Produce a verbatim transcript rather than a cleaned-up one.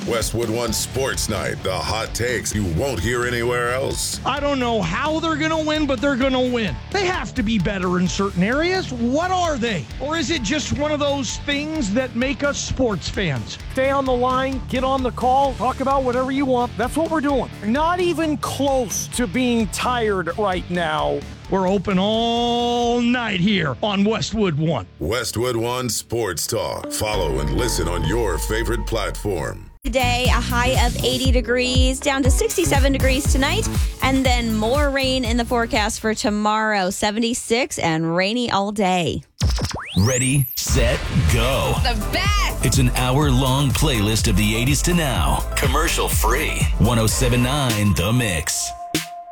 Westwood One Sports Night, the hot takes you won't hear anywhere else. I don't know how they're going to win, but they're going to win. They have to be better in certain areas. What are they? Or is it just one of those things that make us sports fans? Stay on the line, get on the call, talk about whatever you want. That's what we're doing. Not even close to being tired right now. We're open all night here on Westwood One. Westwood One Sports Talk. Follow and listen on your favorite platform. Today, a high of eighty degrees, down to sixty-seven degrees tonight, and then more rain in the forecast for tomorrow, seventy-six and rainy all day. Ready, set, go. The best! It's an hour-long playlist of the eighties to now. Commercial free. one oh seven point nine The Mix.